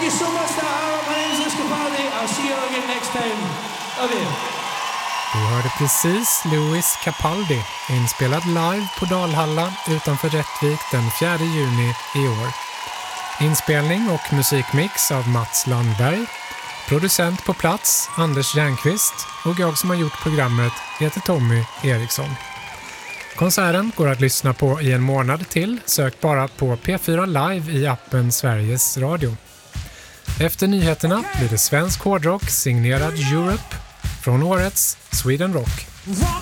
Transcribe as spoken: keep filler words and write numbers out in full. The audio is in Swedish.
you so much for that. My name is Liz Capaldi. I'll see you again next time. Love you. Du hörde precis Louis Capaldi, inspelad live på Dalhalla utanför Rättvik den fjärde juni i år. Inspelning och musikmix av Mats Landberg, producent på plats Anders Järnqvist och jag som har gjort programmet heter Tommy Eriksson. Konserten går att lyssna på i en månad till, sök bara på P fyra Live i appen Sveriges Radio. Efter nyheterna blir det svensk hårdrock signerad Europe från årets Sweden Rock.